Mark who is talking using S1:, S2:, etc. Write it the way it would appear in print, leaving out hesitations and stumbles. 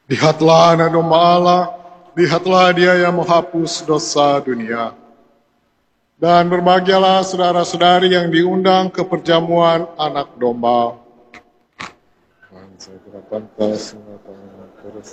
S1: Lihatlah anak domba Allah, lihatlah dia yang menghapus dosa dunia. Dan berbahagialah saudara-saudari yang diundang ke perjamuan anak domba. Saya pantas terus